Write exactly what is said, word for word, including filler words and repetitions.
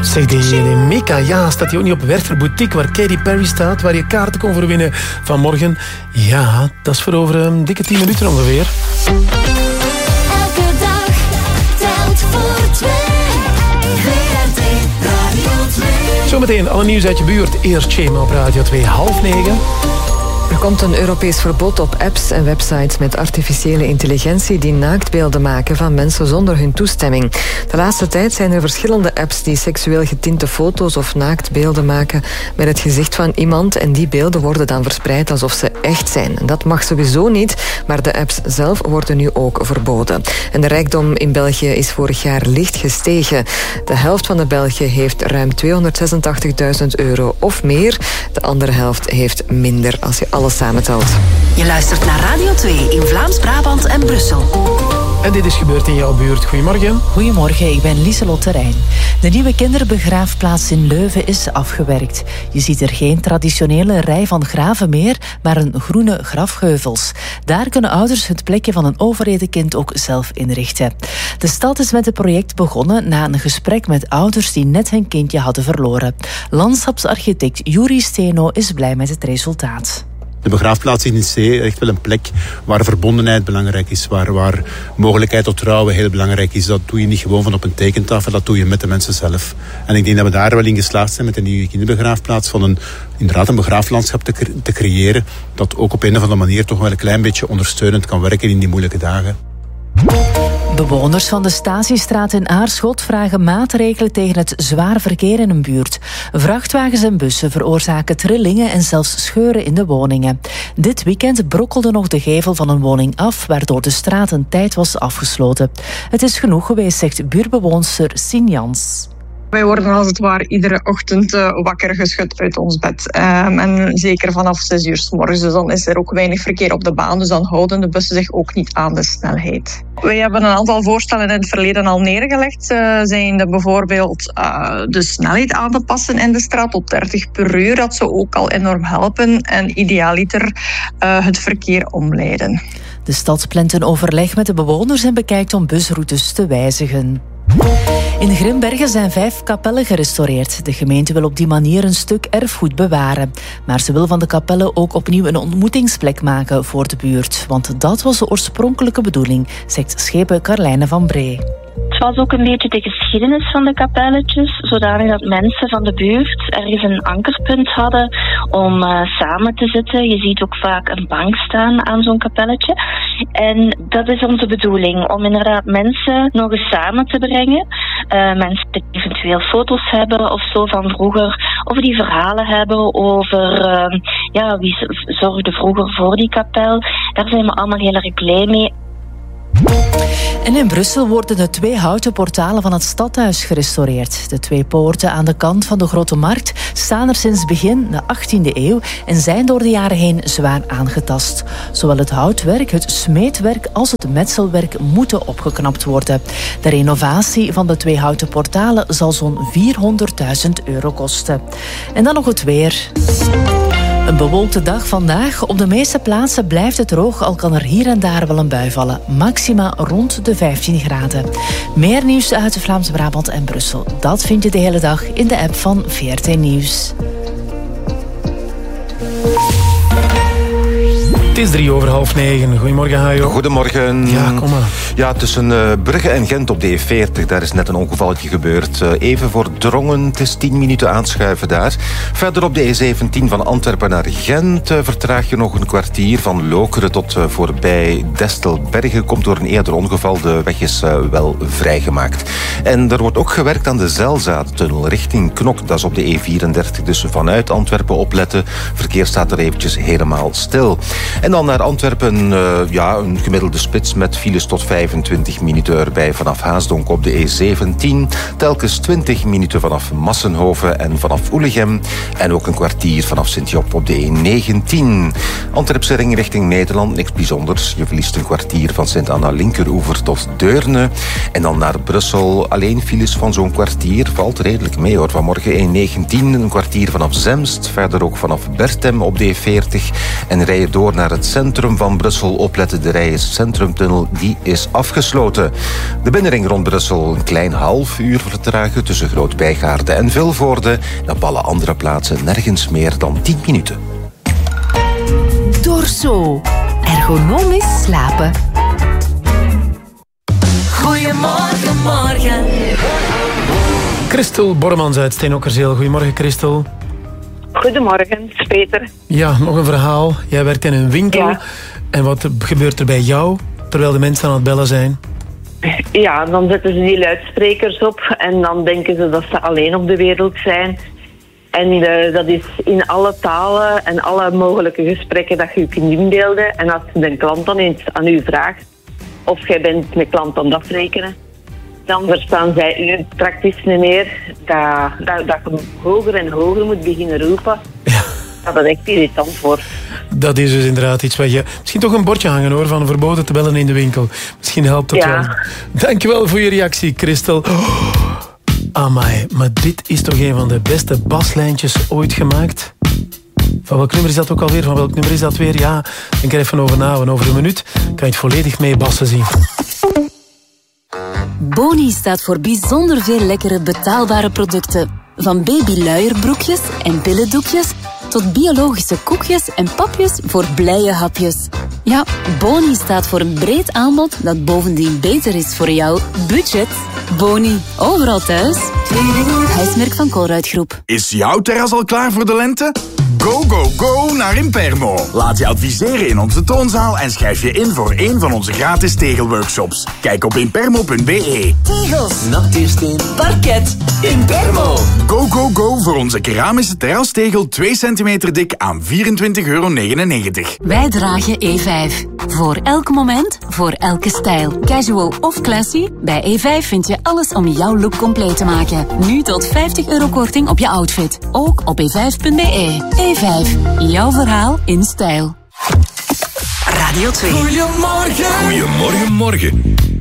Zeg, die, die Mika, ja, staat die ook niet op Werchter Boutique, waar Katy Perry staat, waar je kaarten kon voor winnen vanmorgen? Ja, dat is voor over een dikke tien minuten ongeveer. Elke dag telt voor twee. V R T Radio twee. Zometeen alle nieuws uit je buurt. Eerst Shema op Radio twee, half negen. Er komt een Europees verbod op apps en websites met artificiële intelligentie die naaktbeelden maken van mensen zonder hun toestemming. De laatste tijd zijn er verschillende apps die seksueel getinte foto's of naaktbeelden maken met het gezicht van iemand en die beelden worden dan verspreid alsof ze echt zijn. Dat mag sowieso niet, maar de apps zelf worden nu ook verboden. En de rijkdom in België is vorig jaar licht gestegen. De helft van de Belgen heeft ruim tweehonderdzesentachtigduizend euro of meer. De andere helft heeft minder als je alles samentelt. Je luistert naar Radio twee in Vlaams-Brabant en Brussel. En dit is gebeurd in jouw buurt. Goedemorgen. Goedemorgen, ik ben Lieselot Terrein. De nieuwe kinderbegraafplaats in Leuven is afgewerkt. Je ziet er geen traditionele rij van graven meer, maar een groene grafheuvels. Daar kunnen ouders het plekje van een overleden kind ook zelf inrichten. De stad is met het project begonnen na een gesprek met ouders die net hun kindje hadden verloren. Landschapsarchitect Juri Steno is blij met het resultaat. De begraafplaats in C echt wel een plek waar verbondenheid belangrijk is, waar, waar mogelijkheid tot trouwen heel belangrijk is. Dat doe je niet gewoon van op een tekentafel, dat doe je met de mensen zelf. En ik denk dat we daar wel in geslaagd zijn met de nieuwe kinderbegraafplaats, van een, inderdaad een begraaflandschap te, cre- te creëren dat ook op een of andere manier toch wel een klein beetje ondersteunend kan werken in die moeilijke dagen. Bewoners van de Statiestraat in Aarschot vragen maatregelen tegen het zwaar verkeer in een buurt. Vrachtwagens en bussen veroorzaken trillingen en zelfs scheuren in de woningen. Dit weekend brokkelde nog de gevel van een woning af, waardoor de straat een tijd was afgesloten. Het is genoeg geweest, zegt buurtbewoonster Sien Jans. Wij worden als het ware iedere ochtend uh, wakker geschud uit ons bed. Um, en zeker vanaf zes uur 's morgens. Dus dan is er ook weinig verkeer op de baan. Dus dan houden de bussen zich ook niet aan de snelheid. Wij hebben een aantal voorstellen in het verleden al neergelegd. Uh, zijn de bijvoorbeeld uh, de snelheid aan te passen in de straat tot dertig per uur. Dat zou ook al enorm helpen. En idealiter uh, het verkeer omleiden. De stad plant een overleg met de bewoners en bekijkt om busroutes te wijzigen. In Grimbergen zijn vijf kapellen gerestaureerd. De gemeente wil op die manier een stuk erfgoed bewaren. Maar ze wil van de kapellen ook opnieuw een ontmoetingsplek maken voor de buurt. Want dat was de oorspronkelijke bedoeling, zegt schepen Carlijne van Bree. Het was ook een beetje de geschiedenis van de kapelletjes, zodanig dat mensen van de buurt ergens een ankerpunt hadden om uh, samen te zitten. Je ziet ook vaak een bank staan aan zo'n kapelletje. En dat is onze bedoeling, om inderdaad mensen nog eens samen te brengen. Uh, mensen die eventueel foto's hebben of zo van vroeger, of die verhalen hebben over uh, ja, wie zorgde vroeger voor die kapel. Daar zijn we allemaal heel erg blij mee. En in Brussel worden de twee houten portalen van het stadhuis gerestaureerd. De twee poorten aan de kant van de Grote Markt staan er sinds begin de achttiende eeuw en zijn door de jaren heen zwaar aangetast. Zowel het houtwerk, het smeedwerk als het metselwerk moeten opgeknapt worden. De renovatie van de twee houten portalen zal zo'n vierhonderdduizend euro kosten. En dan nog het weer. Een bewolkte dag vandaag. Op de meeste plaatsen blijft het droog, al kan er hier en daar wel een bui vallen. Maxima rond de vijftien graden. Meer nieuws uit Vlaams-Brabant en Brussel. Dat vind je de hele dag in de app van V R T Nieuws. Het is drie over half negen. Goedemorgen, Hajo. Goedemorgen. Ja, kom maar. Ja, tussen uh, Brugge en Gent op de E veertig, daar is net een ongevalletje gebeurd. Uh, even voor Drongen, het is tien minuten aanschuiven daar. Verder op de E zeventien van Antwerpen naar Gent uh, vertraag je nog een kwartier. Van Lokeren tot uh, voorbij Destelbergen komt door een eerder ongeval. De weg is uh, wel vrijgemaakt. En er wordt ook gewerkt aan de Zelzaattunnel richting Knok. Dat is op de E vierendertig, dus vanuit Antwerpen opletten. Verkeer staat er eventjes helemaal stil. En dan naar Antwerpen, uh, ja, een gemiddelde spits met files tot vijfentwintig minuten erbij vanaf Haasdonk op de E zeventien. Telkens twintig minuten vanaf Massenhoven en vanaf Oelegem. En ook een kwartier vanaf Sint-Job op de E negentien. Antwerpse ring richting Nederland, niks bijzonders. Je verliest een kwartier van Sint-Anna-Linkeroever tot Deurne. En dan naar Brussel, alleen files van zo'n kwartier. Valt redelijk mee hoor. Vanmorgen E negentien, een kwartier vanaf Zemst. Verder ook vanaf Bertem op de E veertig. En rijden door naar het centrum van Brussel. Opletten, de Rijens Centrumtunnel, die is afgesloten. De binnenring rond Brussel een klein half uur vertragen tussen Groot-Bijgaarde en Vilvoorde. En op alle andere plaatsen nergens meer dan tien minuten. Dorso. Ergonomisch slapen. Goedemorgen, morgen. Christel Bormans uit Steenokkerzeel. Goedemorgen, Christel. Goedemorgen, het is Peter. Ja, nog een verhaal. Jij werkt in een winkel. Ja. En wat gebeurt er bij jou terwijl de mensen aan het bellen zijn? Ja, dan zetten ze die luidsprekers op en dan denken ze dat ze alleen op de wereld zijn. En uh, dat is in alle talen en alle mogelijke gesprekken dat je je kunt inbeelden. En als de klant dan eens aan u vraagt of jij bent met klant aan het afrekenen, dan verstaan zij u praktisch niet meer dat, dat, dat je hoger en hoger moet beginnen roepen. Ja. Dat is echt irritant voor. Dat is dus inderdaad iets wat je... Misschien toch een bordje hangen hoor, van verboden te bellen in de winkel. Misschien helpt dat Ja. wel. Dankjewel voor je reactie, Christel. Oh, amai, maar dit is toch een van de beste baslijntjes ooit gemaakt? Van welk nummer is dat ook alweer? Van welk nummer is dat weer? Ja, denk er even over na. En over een minuut kan je het volledig mee bassen zien. Boni staat voor bijzonder veel lekkere betaalbare producten. Van babyluierbroekjes en billendoekjes tot biologische koekjes en papjes voor blije hapjes. Ja, Boni staat voor een breed aanbod dat bovendien beter is voor jouw budget. Boni, overal thuis. Huismerk van Colruyt Groep. Is jouw terras al klaar voor de lente? Go, go, go naar Impermo. Laat je adviseren in onze toonzaal en schrijf je in voor een van onze gratis tegelworkshops. Kijk op impermo punt be. Tegels, Natiersteen, parket, Impermo. Go, go, go voor onze keramische terrastegel twee centimeter dik aan vierentwintig euro negenennegentig. Wij dragen E vijf. Voor elk moment, voor elke stijl. Casual of classy, bij E vijf vind je alles om jouw look compleet te maken. Nu tot vijftig euro korting op je outfit. Ook op e vijf punt be. E vijf, jouw verhaal in stijl. Radio twee. Goedemorgen. Goedemorgen, morgen.